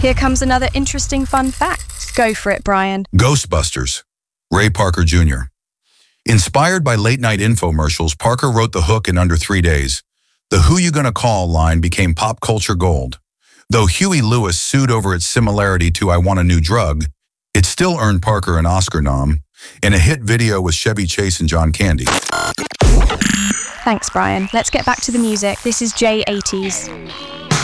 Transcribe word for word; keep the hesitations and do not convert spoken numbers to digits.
Here comes another interesting fun fact. Go for it, Brian. Ghostbusters. Ray Parker Junior Inspired by late-night infomercials, Parker wrote the hook in under three days. The "Who You Gonna Call" line became pop culture gold. Though Huey Lewis sued over its similarity to "I Want a New Drug," it still earned Parker an Oscar nom in a hit video with Chevy Chase and John Candy. Thanks, Brian. Let's get back to the music. This is J eighties.